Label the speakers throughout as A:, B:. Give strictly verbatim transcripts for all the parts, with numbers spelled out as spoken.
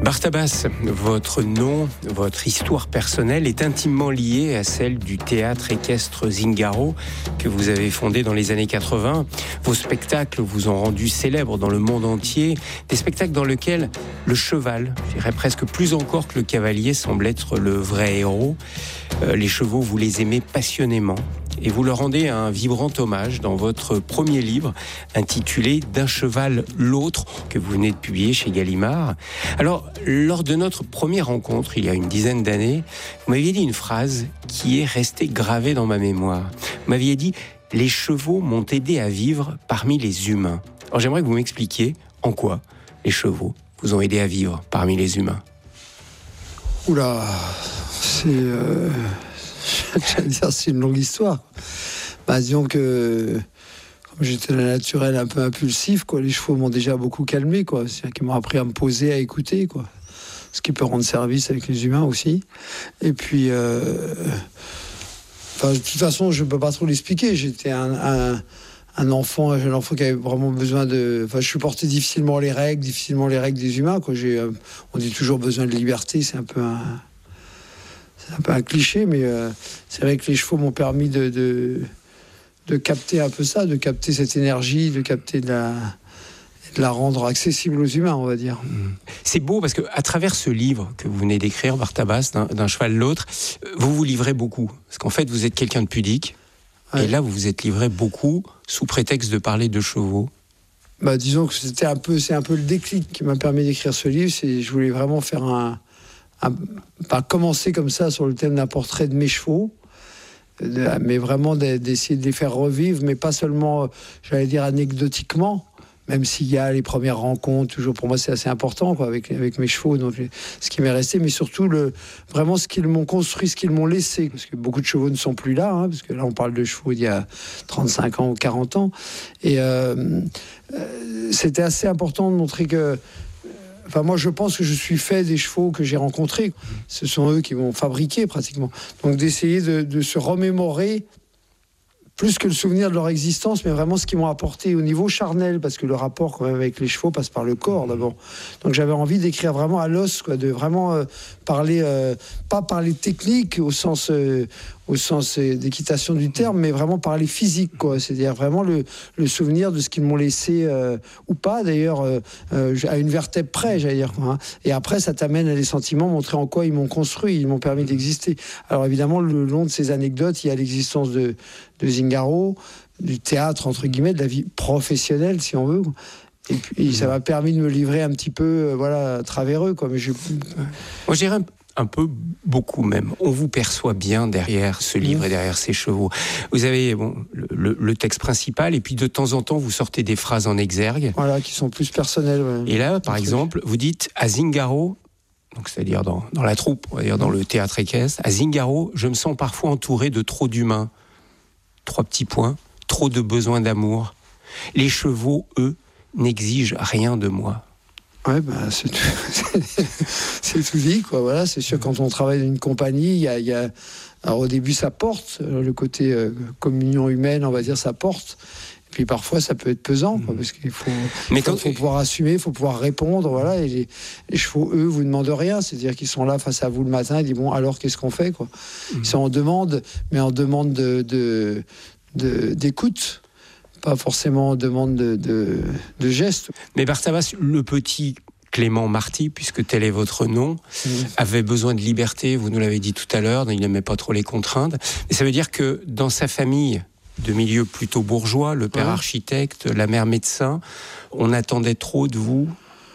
A: Bartabas, votre nom, votre histoire personnelle est intimement liée à celle du théâtre équestre Zingaro que vous avez fondé dans les années quatre-vingts. Vos spectacles vous ont rendu célèbre dans le monde entier, des spectacles dans lesquels le cheval, je dirais presque plus encore que le cavalier, semble être le vrai héros. Euh, les chevaux, vous les aimez passionnément. Et vous leur rendez un vibrant hommage dans votre premier livre intitulé « D'un cheval l'autre » que vous venez de publier chez Gallimard. Alors, lors de notre première rencontre, il y a une dizaine d'années, vous m'aviez dit une phrase qui est restée gravée dans ma mémoire. Vous m'aviez dit « Les chevaux m'ont aidé à vivre parmi les humains ». Alors j'aimerais que vous m'expliquiez en quoi les chevaux vous ont aidé à vivre parmi les humains.
B: Oula, c'est... Euh... J'allais dire, c'est une longue histoire. Bah, disons que comme j'étais un naturel un peu impulsif, quoi, les chevaux m'ont déjà beaucoup calmé, quoi. C'est-à-dire qu'ils m'ont appris à me poser, à écouter, quoi. Ce qui peut rendre service avec les humains aussi. Et puis, euh... enfin, de toute façon, je ne peux pas trop l'expliquer. J'étais un, un, un enfant, un jeune enfant qui avait vraiment besoin de... Enfin, je supportais difficilement les règles, difficilement les règles des humains, quoi. J'ai, euh... On dit toujours besoin de liberté, c'est un peu un... C'est un peu un cliché, mais euh, c'est vrai que les chevaux m'ont permis de, de, de capter un peu ça, de capter cette énergie, de capter de la, de la rendre accessible aux humains, on va dire.
A: C'est beau parce qu'à travers ce livre que vous venez d'écrire, Bartabas, d'un, d'un cheval l'autre, vous vous livrez beaucoup. Parce qu'en fait, vous êtes quelqu'un de pudique. Ouais. Et là, vous vous êtes livré beaucoup sous prétexte de parler de chevaux.
B: Bah, disons que c'était un peu, c'est un peu le déclic qui m'a permis d'écrire ce livre. C'est, je voulais vraiment faire un... À, à commencer comme ça sur le thème d'un portrait de mes chevaux, de, mais vraiment d'essayer de les faire revivre, mais pas seulement, j'allais dire, anecdotiquement, même s'il y a les premières rencontres, toujours pour moi c'est assez important, quoi, avec, avec mes chevaux, donc ce qui m'est resté, mais surtout le, vraiment ce qu'ils m'ont construit, ce qu'ils m'ont laissé, parce que beaucoup de chevaux ne sont plus là, hein, parce que là on parle de chevaux il y a trente-cinq ans ou quarante ans, et euh, euh, c'était assez important de montrer que Enfin, moi, je pense que je suis fait des chevaux que j'ai rencontrés. Ce sont eux qui m'ont fabriqué, pratiquement. Donc, d'essayer de, de se remémorer, plus que le souvenir de leur existence, mais vraiment ce qu'ils m'ont apporté au niveau charnel, parce que le rapport, quand même, avec les chevaux passe par le corps, d'abord. Donc, j'avais envie d'écrire vraiment à l'os, quoi, de vraiment euh, parler, euh, pas parler technique au sens... Euh, au sens d'équitation du terme, mais vraiment parler physique, quoi. C'est-à-dire vraiment le, le souvenir de ce qu'ils m'ont laissé, euh, ou pas d'ailleurs, euh, euh, à une vertèbre près, j'allais dire, quoi, hein. Et après, ça t'amène à des sentiments, montrer en quoi ils m'ont construit, ils m'ont permis d'exister. Alors évidemment, le long de ces anecdotes, il y a l'existence de, de Zingaro, du théâtre, entre guillemets, de la vie professionnelle, si on veut, quoi. Et puis, ça m'a permis de me livrer un petit peu, euh, voilà, à travers eux, quoi. Mais je...
A: Moi, je dirais un un peu, beaucoup même. On vous perçoit bien derrière ce livre et derrière ces chevaux. Vous avez bon, le, le texte principal et puis de temps en temps, vous sortez des phrases en exergue.
B: Voilà, qui sont plus personnelles. Ouais.
A: Et là, par exemple, vous dites à Zingaro, donc c'est-à-dire dans, dans la troupe, on va dire dans le théâtre équestre, à Zingaro, je me sens parfois entouré de trop d'humains. Trois petits points, trop de besoins d'amour. Les chevaux, eux, n'exigent rien de moi.
B: Ouais, bah, c'est, tout, c'est tout dit, quoi. Voilà, c'est sûr, quand on travaille dans une compagnie, il y a, y a... Alors, au début, ça porte, le côté euh, communion humaine, on va dire, ça porte. Et puis parfois, ça peut être pesant, quoi, parce qu'il faut, Mais quand... faut, faut pouvoir assumer, il faut pouvoir répondre, voilà. Et les, les chevaux, eux, vous demandent rien, c'est-à-dire qu'ils sont là face à vous le matin, ils disent bon, alors qu'est-ce qu'on fait, quoi. Ils sont en demande, mais en demande de, de, de, d'écoute. Pas forcément en demande de, de, de gestes.
A: Mais Bartabas, le petit Clément Marty, puisque tel est votre nom, mmh. avait besoin de liberté, vous nous l'avez dit tout à l'heure, il n'aimait pas trop les contraintes. Mais ça veut dire que dans sa famille de milieu plutôt bourgeois, le père ouais. architecte, la mère médecin, on attendait trop de vous ?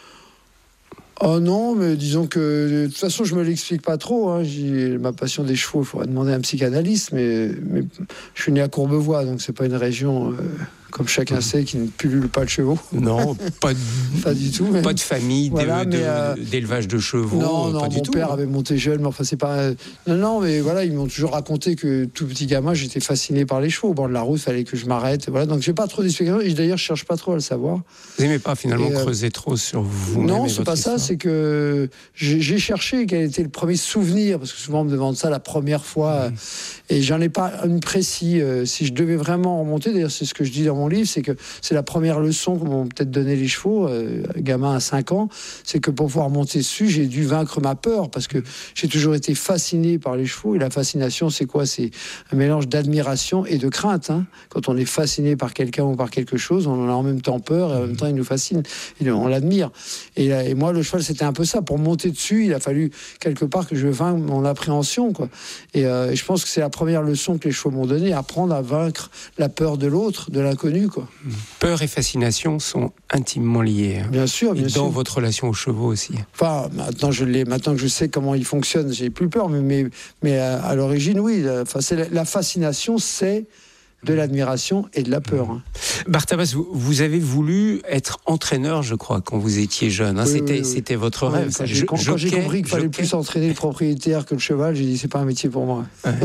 B: Oh non, mais disons que de toute façon, je me l'explique pas trop. Hein. J'ai ma passion des chevaux, il faudrait demander à un psychanalyste, mais, mais je suis né à Courbevoie, donc c'est pas une région, euh, comme chacun sait, qui ne pullule pas de chevaux.
A: Non, pas, de,
B: pas du tout. Mais...
A: Pas de famille,
B: voilà,
A: de,
B: mais,
A: de,
B: euh...
A: d'élevage de chevaux.
B: Non, non,
A: pas
B: mon
A: du tout.
B: père avait monté jeune, mais enfin c'est pas. Non, non, mais voilà, ils m'ont toujours raconté que tout petit gamin, j'étais fasciné par les chevaux. Au bord de la route, il fallait que je m'arrête. Voilà, donc j'ai pas trop d'explications. Et d'ailleurs, je cherche pas trop à le savoir.
A: Vous n'aimez pas finalement
B: et, euh...
A: creuser trop sur vous?
B: Non, c'est pas ça. C'est que j'ai, j'ai cherché quel était le premier souvenir, parce que souvent on me demande ça la première fois, mmh. et j'en ai pas une précis. Euh, si je devais vraiment remonter, d'ailleurs c'est ce que je dis dans mon mon livre, c'est que c'est la première leçon que m'ont peut-être donné les chevaux, euh, gamin à cinq ans, c'est que pour pouvoir monter dessus, j'ai dû vaincre ma peur, parce que j'ai toujours été fasciné par les chevaux, et la fascination, c'est quoi? C'est un mélange d'admiration et de crainte. Hein. Quand on est fasciné par quelqu'un ou par quelque chose, on en a en même temps peur, et en même temps, il nous fascine, et on l'admire. Et, et moi, le cheval, c'était un peu ça. Pour monter dessus, il a fallu quelque part que je vainque mon appréhension, quoi. Et, euh, et je pense que c'est la première leçon que les chevaux m'ont donnée, apprendre à vaincre la peur de l'autre, de l'inconnu, quoi.
A: Peur et fascination sont intimement liés. Hein.
B: Bien sûr, bien
A: et
B: sûr.
A: Dans votre relation aux chevaux aussi.
B: Enfin, maintenant, je l'ai, maintenant que je sais comment ils fonctionnent, j'ai plus peur, mais, mais, mais à, à l'origine, oui. Enfin, c'est la, la fascination, c'est de l'admiration et de la peur. Hein.
A: Barthabas, vous, vous avez voulu être entraîneur, je crois, quand vous étiez jeune. Hein.
B: Oui,
A: c'était,
B: oui, oui.
A: c'était votre
B: Ouais,
A: rêve.
B: quand, j'ai, quand, quand j'ai compris qu'il fallait plus entraîner le propriétaire que le cheval, j'ai dit c'est pas un métier pour moi.
A: Ouais.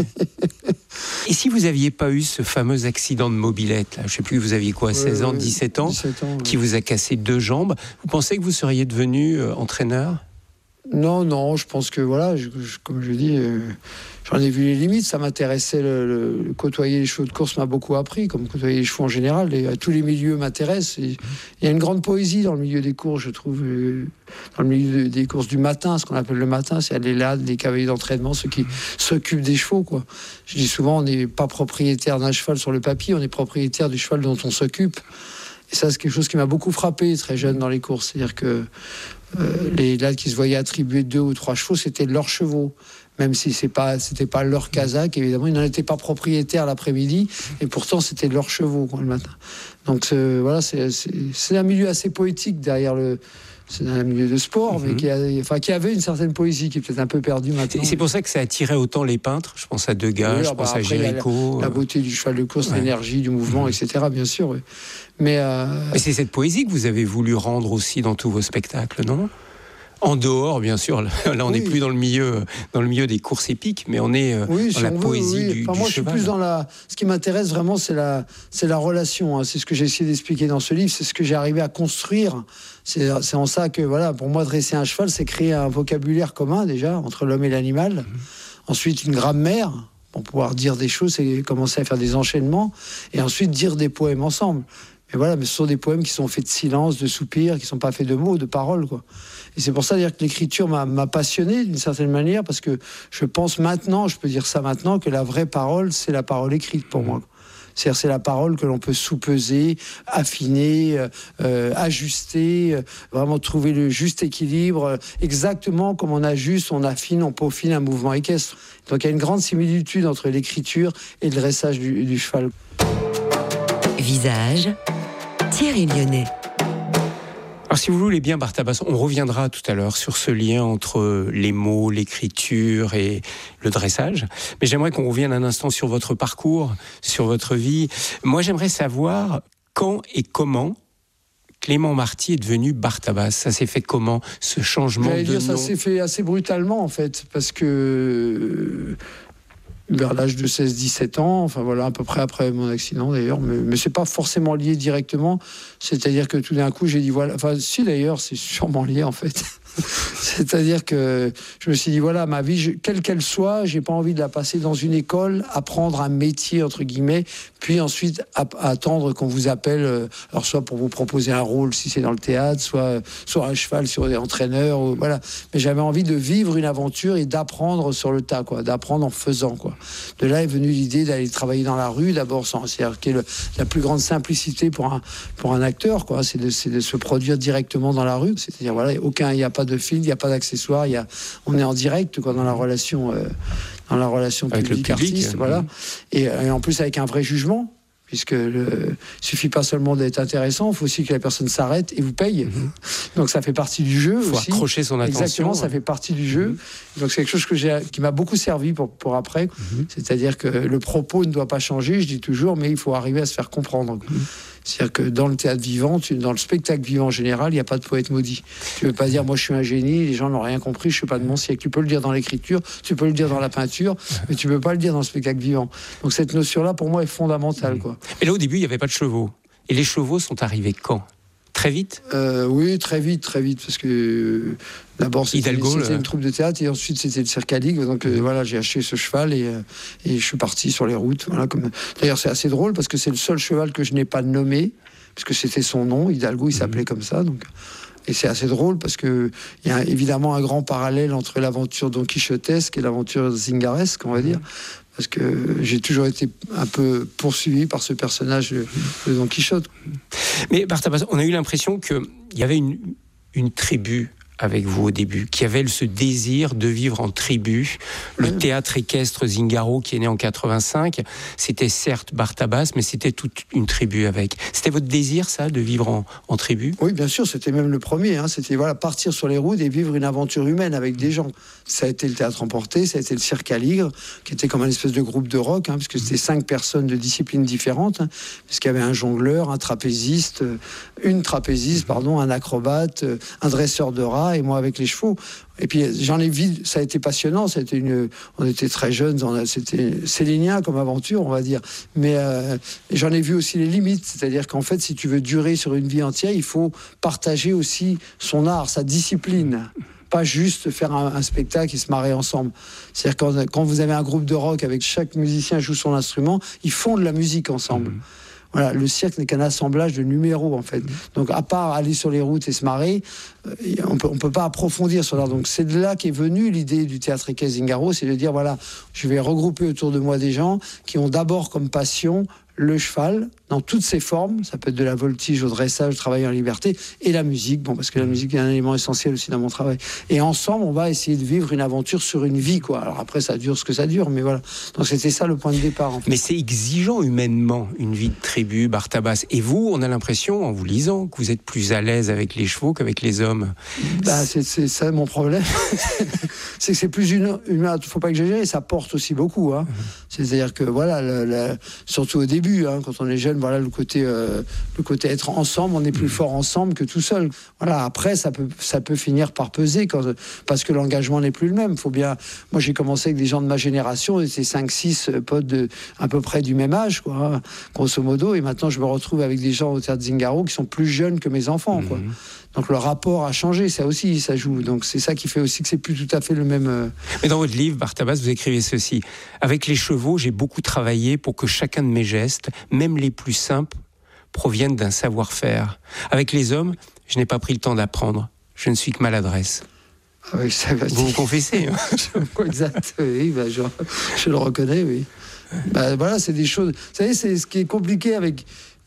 A: Et si vous n'aviez pas eu ce fameux accident de mobilette, là, je ne sais plus, vous aviez quoi, seize ans, dix-sept ans,
B: dix-sept ans ouais.
A: qui vous a cassé deux jambes, vous pensez que vous seriez devenu euh, entraîneur ?
B: Non, non, je pense que voilà, je, je, comme je dis, euh, j'en ai vu les limites. Ça m'intéressait, le, le, le côtoyer les chevaux de course m'a beaucoup appris, comme côtoyer les chevaux en général. Et, tous les milieux m'intéressent. Et, il y a une grande poésie dans le milieu des courses, je trouve, euh, dans le milieu de, des courses du matin, ce qu'on appelle le matin, c'est les lads, les cavaliers d'entraînement, ceux qui s'occupent des chevaux, quoi. Je dis souvent, on n'est pas propriétaire d'un cheval sur le papier, on est propriétaire du cheval dont on s'occupe. Et ça, c'est quelque chose qui m'a beaucoup frappé très jeune dans les courses. C'est-à-dire que euh, les lads qui se voyaient attribuer deux ou trois chevaux, c'était leurs chevaux. Même si c'est pas, c'était pas leur casaque, évidemment, ils n'en étaient pas propriétaires l'après-midi, et pourtant c'était leurs chevaux, quoi, le matin. Donc euh, voilà, c'est, c'est, c'est un milieu assez poétique derrière le. C'est un milieu de sport, mm-hmm. mais qui, a, enfin, qui avait une certaine poésie, qui est peut-être un peu perdue maintenant.
A: Et c'est pour ça que ça attirait autant les peintres. Je pense à Degas, oui, je pense bah, à Géricault.
B: La, la beauté du cheval de course, ouais. l'énergie du mouvement, mm-hmm. et cetera, bien sûr. Oui. Mais, euh...
A: mais c'est cette poésie que vous avez voulu rendre aussi dans tous vos spectacles, non ? En dehors, bien sûr, là on n'est oui. plus dans le milieu, dans le milieu des courses épiques, mais on est oui, dans si la poésie veut, oui. du,
B: enfin,
A: du
B: moi,
A: cheval.
B: Je suis plus dans la. Ce qui m'intéresse vraiment, c'est la, c'est la relation. Hein. C'est ce que j'ai essayé d'expliquer dans ce livre. C'est ce que j'ai arrivé à construire. C'est, c'est en ça que, voilà, pour moi, dresser un cheval, c'est créer un vocabulaire commun déjà entre l'homme et l'animal. Mmh. Ensuite, une grammaire pour pouvoir dire des choses, c'est commencer à faire des enchaînements, et ensuite dire des poèmes ensemble. Mais voilà, mais ce sont des poèmes qui sont faits de silence, de soupirs, qui ne sont pas faits de mots, de paroles, quoi. Et c'est pour ça dire que l'écriture m'a, m'a passionné d'une certaine manière, parce que je pense maintenant, je peux dire ça maintenant, que la vraie parole, c'est la parole écrite pour mmh. moi. C'est-à-dire, c'est la parole que l'on peut sous-peser, affiner, euh, ajuster, euh, vraiment trouver le juste équilibre, euh, exactement comme on ajuste, on affine, on peaufine un mouvement équestre. Donc il y a une grande similitude entre l'écriture et le dressage du, du cheval.
C: Visage, Thierry Lyonnais.
A: Alors si vous voulez bien, Barthabas, on reviendra tout à l'heure sur ce lien entre les mots, l'écriture et le dressage. Mais j'aimerais qu'on revienne un instant sur votre parcours, sur votre vie. Moi, j'aimerais savoir quand et comment Clément Marty est devenu Barthabas. Ça s'est fait comment, ce changement
B: J'allais
A: de
B: dire,
A: nom ?
B: Ça s'est fait assez brutalement, en fait, parce que... vers l'âge de seize dix-sept ans, enfin voilà, à peu près après mon accident d'ailleurs, mais, mais c'est pas forcément lié directement, c'est-à-dire que tout d'un coup j'ai dit voilà, enfin si d'ailleurs c'est sûrement lié en fait, c'est-à-dire que je me suis dit voilà, ma vie, je, quelle qu'elle soit, j'ai pas envie de la passer dans une école, apprendre un métier entre guillemets, puis ensuite à, à attendre qu'on vous appelle, euh, alors soit pour vous proposer un rôle si c'est dans le théâtre, soit sur un cheval, sur des entraîneurs, ou, voilà, mais j'avais envie de vivre une aventure et d'apprendre sur le tas, quoi, d'apprendre en faisant, quoi. De là est venue l'idée d'aller travailler dans la rue, d'abord, c'est-à-dire qui est le, la plus grande simplicité pour un, pour un acteur, quoi, c'est de, c'est de se produire directement dans la rue, c'est-à-dire, voilà, aucun, il n'y a pas de fil, il n'y a pas d'accessoires, il y a, on est en direct, quoi, dans la relation, euh, dans la relation public-artiste, voilà, et, et en plus avec un vrai jugement, puisque le suffit pas seulement d'être intéressant, il faut aussi que la personne s'arrête et vous paye. Mmh. Donc ça fait partie du jeu aussi.
A: Il faut accrocher son attention.
B: Exactement, ça fait partie du jeu. Mmh. Donc c'est quelque chose que j'ai, qui m'a beaucoup servi pour, pour après. Mmh. C'est-à-dire que le propos ne doit pas changer, je dis toujours, mais il faut arriver à se faire comprendre. Mmh. C'est-à-dire que dans le théâtre vivant, tu, dans le spectacle vivant en général, il n'y a pas de poète maudit. Tu ne veux pas dire, moi je suis un génie, les gens n'ont rien compris, je ne suis pas de mon siècle. Tu peux le dire dans l'écriture, tu peux le dire dans la peinture, mais tu ne peux pas le dire dans le spectacle vivant. Donc cette notion-là, pour moi, est fondamentale, quoi.
A: Et là, au début, il n'y avait pas de chevaux. Et les chevaux sont arrivés quand ? Très vite
B: euh, Oui, très vite, très vite, parce que euh, d'abord c'était,
A: Hidalgo,
B: c'était
A: le...
B: une troupe de théâtre et ensuite c'était le Cirque à Ligue. Donc euh, voilà, j'ai acheté ce cheval et, euh, et je suis parti sur les routes. Voilà, comme... D'ailleurs, c'est assez drôle parce que c'est le seul cheval que je n'ai pas nommé, puisque c'était son nom, Hidalgo, il s'appelait mmh. comme ça. Donc... Et c'est assez drôle parce qu'il y a évidemment un grand parallèle entre l'aventure Don Quichotesque et l'aventure zingaresque, on va dire. Parce que j'ai toujours été un peu poursuivi par ce personnage de, de Don Quichotte.
A: Mais Bartabas, on a eu l'impression qu'il y avait une, une tribu avec vous au début, qui avait ce désir de vivre en tribu. Le oui. théâtre équestre Zingaro, qui est né en quatre-vingt-cinq, c'était certes Bartabas, mais c'était toute une tribu avec. C'était votre désir, ça, de vivre en, en tribu ?
B: Oui, bien sûr, c'était même le premier. Hein. C'était voilà, partir sur les routes et vivre une aventure humaine avec des gens. Ça a été le théâtre emporté, ça a été le Cirque à Ligre, qui était comme une espèce de groupe de rock, hein, puisque c'était cinq personnes de disciplines différentes, hein, puisqu'il y avait un jongleur, un trapéziste, une trapéziste, pardon, un acrobate, un dresseur de rats, et moi avec les chevaux. Et puis j'en ai vu, ça a été passionnant, ça a été une, on était très jeunes, on a, c'était célinien comme aventure, on va dire. Mais euh, j'en ai vu aussi les limites, c'est-à-dire qu'en fait, si tu veux durer sur une vie entière, il faut partager aussi son art, sa discipline. Pas juste faire un, un spectacle et se marrer ensemble. C'est-à-dire quand, quand vous avez un groupe de rock avec chaque musicien joue son instrument, ils font de la musique ensemble. Mmh. Voilà, le cirque n'est qu'un assemblage de numéros, en fait. Donc, à part aller sur les routes et se marrer, on peut, on peut pas approfondir sur l'art. Donc, c'est de là qu'est venue l'idée du théâtre équestre Zingaro, c'est de dire, voilà, je vais regrouper autour de moi des gens qui ont d'abord comme passion le cheval, dans toutes ses formes, ça peut être de la voltige au dressage, travail en liberté, et la musique, bon, parce que la musique est un élément essentiel aussi dans mon travail. Et ensemble, on va essayer de vivre une aventure sur une vie, quoi. Alors après, ça dure ce que ça dure, mais voilà. Donc c'était ça le point de départ, en fait.
A: Mais c'est exigeant humainement, une vie de tribu, Bartabas. Et vous, on a l'impression, en vous lisant, que vous êtes plus à l'aise avec les chevaux qu'avec les hommes.
B: Bah, c'est, c'est ça mon problème. C'est que c'est plus une, une, faut pas exagérer, ça porte aussi beaucoup, hein. Mmh. C'est-à-dire que, voilà, le, le, surtout au début, Hein, quand on est jeune, voilà le côté, euh, le côté être ensemble, on est plus fort ensemble que tout seul. Voilà, après ça peut, ça peut finir par peser quand, parce que l'engagement n'est plus le même. Faut bien. Moi, j'ai commencé avec des gens de ma génération, c'était cinq six potes de à peu près du même âge, quoi, hein, grosso modo. Et maintenant, je me retrouve avec des gens au théâtre Zingaro qui sont plus jeunes que mes enfants, quoi. Mmh. Donc le rapport a changé, ça aussi, ça joue. Donc c'est ça qui fait aussi que c'est plus tout à fait le même. Euh...
A: Mais dans votre livre, Bartabas, vous écrivez ceci. Avec les chevaux, j'ai beaucoup travaillé pour que chacun de mes gestes, même les plus simples, proviennent d'un savoir-faire. Avec les hommes, je n'ai pas pris le temps d'apprendre. Je ne suis que maladresse.
B: Ah oui, ça va.
A: Vous vous confessez, hein.
B: Exact, oui, bah, je, je le reconnais, oui. Bah, voilà, c'est des choses. Vous savez, c'est ce qui est compliqué avec.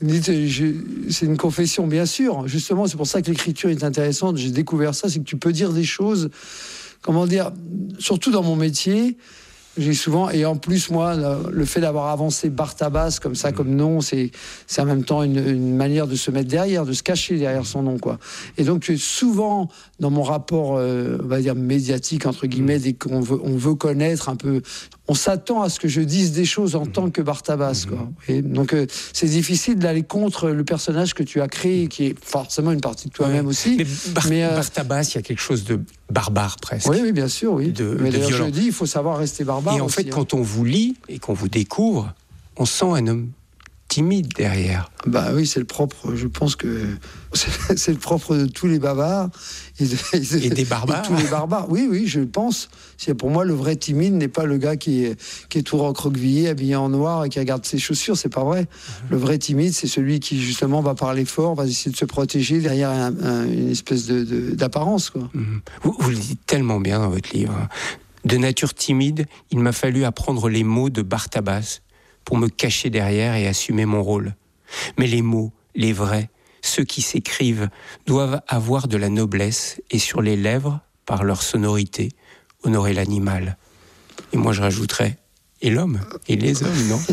B: C'est une confession, bien sûr. Justement, c'est pour ça que l'écriture est intéressante. J'ai découvert ça, c'est que tu peux dire des choses, comment dire, surtout dans mon métier, j'ai souvent, et en plus, moi, le fait d'avoir avancé Bartabas comme ça, comme nom, c'est, c'est en même temps une, une manière de se mettre derrière, de se cacher derrière son nom, quoi. Et donc, tu es souvent dans mon rapport, euh, on va dire, médiatique, entre guillemets, dès qu'on veut, on veut connaître un peu, on s'attend à ce que je dise des choses en tant que Bartabas, quoi. Et donc, euh, c'est difficile d'aller contre le personnage que tu as créé, qui est forcément une partie de toi-même ouais. aussi.
A: Mais, Bar-
B: mais euh,
A: Bartabas, il y a quelque chose de barbare, presque.
B: Oui, oui, bien sûr, oui.
A: De,
B: mais
A: de
B: d'ailleurs,
A: violent.
B: je dis, il faut savoir rester barbare.
A: Et en
B: aussi,
A: fait,
B: hein.
A: quand on vous lit et qu'on vous découvre, on sent un homme timide derrière.
B: Bah oui, c'est le propre, je pense que c'est, c'est le propre de tous les bavards. Et, de, et, de,
A: et des barbares.
B: Et tous les barbares, oui, oui, je pense. C'est, pour moi, le vrai timide n'est pas le gars qui est, qui est tout recroquevillé, habillé en noir et qui regarde ses chaussures, c'est pas vrai. Mmh. Le vrai timide, c'est celui qui, justement, va parler fort, va essayer de se protéger derrière un, un, une espèce de, de, d'apparence, quoi.
A: Mmh. Vous, vous le dites tellement bien dans votre livre. De nature timide, il m'a fallu apprendre les mots de Bartabas pour me cacher derrière et assumer mon rôle. Mais les mots, les vrais, ceux qui s'écrivent, doivent avoir de la noblesse et sur les lèvres, par leur sonorité, honorer l'animal. Et moi je rajouterais, et l'homme, et les hommes, non?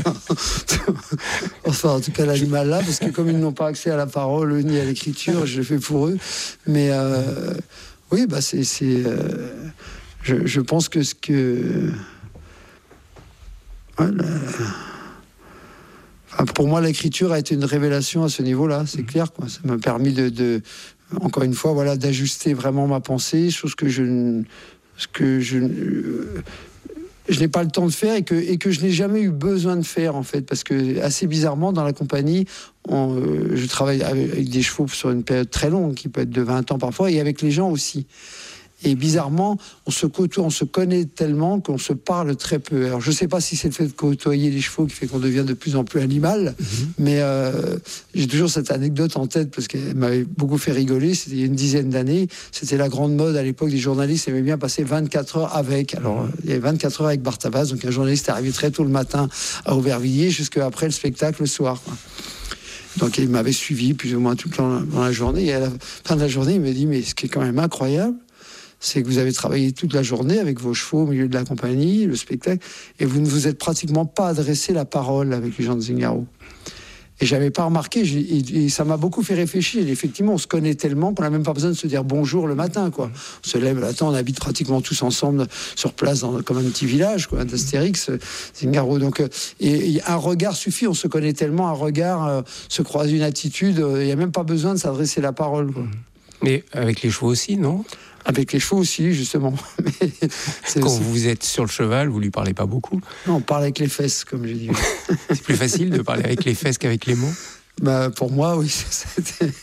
B: Enfin, en tout cas l'animal là, parce que comme ils n'ont pas accès à la parole ni à l'écriture, je le fais pour eux. Mais euh, oui, bah c'est... c'est euh, je, je pense que ce que... Voilà. Enfin, pour moi, l'écriture a été une révélation à ce niveau-là, c'est clair, quoi. Ça m'a permis de, de, encore une fois, voilà, d'ajuster vraiment ma pensée, chose que je, ce que je, je n'ai pas le temps de faire et que, et que je n'ai jamais eu besoin de faire, en fait, parce que assez bizarrement, dans la compagnie, on, euh, je travaille avec, avec des chevaux sur une période très longue, qui peut être de vingt ans parfois, et avec les gens aussi. Et bizarrement, on se côtoie, on se connaît tellement qu'on se parle très peu. Alors, je ne sais pas si c'est le fait de côtoyer les chevaux qui fait qu'on devient de plus en plus animal, mmh. mais euh, j'ai toujours cette anecdote en tête parce qu'elle m'avait beaucoup fait rigoler. C'était il y a une dizaine d'années. C'était la grande mode à l'époque. Les journalistes aimaient bien passer vingt-quatre heures avec. Alors, il y avait vingt-quatre heures avec Bartabas. Donc, un journaliste est arrivé très tôt le matin à Aubervilliers jusqu'à après le spectacle le soir, quoi. Donc, il m'avait suivi plus ou moins tout le temps dans la journée. Et à la fin de la journée, il me dit, mais ce qui est quand même incroyable, c'est que vous avez travaillé toute la journée avec vos chevaux au milieu de la compagnie, le spectacle, et vous ne vous êtes pratiquement pas adressé la parole avec les gens de Zingaro. Et j'avais pas remarqué, et ça m'a beaucoup fait réfléchir. Et effectivement, on se connaît tellement qu'on n'a même pas besoin de se dire bonjour le matin, quoi. On se lève le matin, on habite pratiquement tous ensemble sur place, dans, comme un petit village, quoi, d'Astérix, Zingaro. Donc, et, et un regard suffit, on se connaît tellement, un regard euh, se croise une attitude, il euh, n'y a même pas besoin de s'adresser la parole, quoi.
A: Mais avec les chevaux aussi, non ?
B: Avec les chevaux aussi, justement. Mais
A: Quand
B: aussi...
A: vous êtes sur le cheval, vous lui parlez pas beaucoup ?
B: Non, on parle avec les fesses, comme j'ai dit.
A: C'est plus facile de parler avec les fesses qu'avec les mots ?
B: Bah, pour moi, oui. C'était...